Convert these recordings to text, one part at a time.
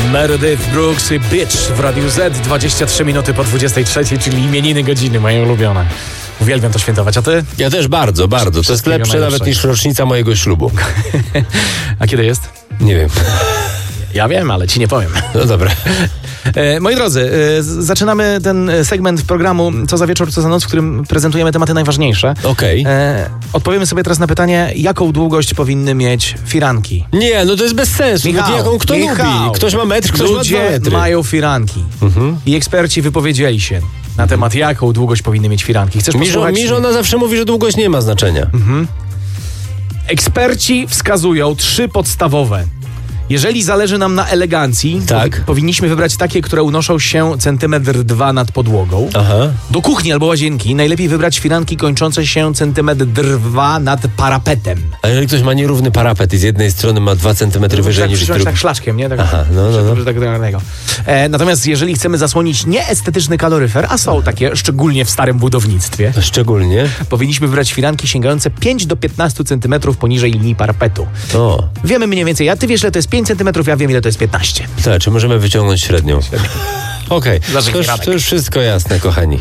Meredith Brooks i Bitch w Radiu Z, 23 minuty po 23, czyli imieniny godziny, moje ulubione. Uwielbiam to świętować, a ty? Ja też bardzo, bardzo. To jest lepsze nawet niż rocznica mojego ślubu. A kiedy jest? Nie wiem. Ja wiem, ale ci nie powiem. No dobra. Moi drodzy, zaczynamy ten segment programu Co za wieczór, co za noc, w którym prezentujemy tematy najważniejsze. Okej. Odpowiemy sobie teraz na pytanie, jaką długość powinny mieć firanki. Nie, no to jest bez sensu. Michał, Jaką kto lubi? Ktoś ma metr, ktoś ma 2 ludzie metry. mają firanki. I eksperci wypowiedzieli się na temat, jaką długość powinny mieć firanki. Chcesz posłuchać? Mi żona zawsze mówi, że długość nie ma znaczenia. Eksperci wskazują 3 podstawowe. Jeżeli zależy nam na elegancji, Tak. powinniśmy wybrać takie, które unoszą się 1,2 cm nad podłogą. Aha. Do kuchni albo łazienki najlepiej wybrać firanki kończące się 1,2 cm nad parapetem. A jeżeli ktoś ma nierówny parapet i z jednej strony ma 2 cm wyżej niż z drugiej. Tak szlaczkiem, nie? Tak, Aha, no. Natomiast jeżeli chcemy zasłonić nieestetyczny kaloryfer, a są takie szczególnie w starym budownictwie, Szczególnie. powinniśmy wybrać firanki sięgające 5 do 15 cm poniżej linii parapetu. O, Wiemy mniej więcej, ty wiesz, ile to jest 5 cm, ja wiem, ile to jest 15. tak, czy możemy wyciągnąć średnią? Okej, to już wszystko jasne, kochani.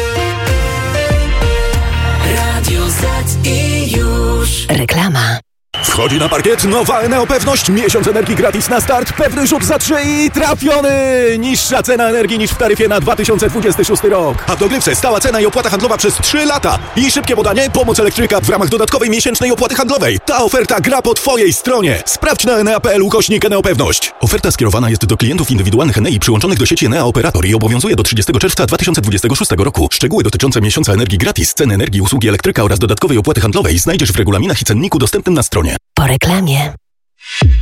Radio Z i już. Reklama. Wchodzi na parkiet nowa Eneo Pewność. Miesiąc energii gratis na start. Pewny rzut za 3 i trafiony! Niższa cena energii niż w taryfie na 2026 rok. A w dogrywce stała cena i opłata handlowa przez 3 lata. I szybkie podanie, pomoc elektryka w ramach dodatkowej miesięcznej opłaty handlowej. Ta oferta gra po Twojej stronie. Sprawdź na enea.pl/Eneo Pewność. Oferta skierowana jest do klientów indywidualnych Enei przyłączonych do sieci Enea Operator i obowiązuje do 30 czerwca 2026 roku. Szczegóły dotyczące miesiąca energii gratis, ceny energii, usługi elektryka oraz dodatkowej opłaty handlowej znajdziesz w regulaminach i cenniku dostępnym na stronie. Po reklamie.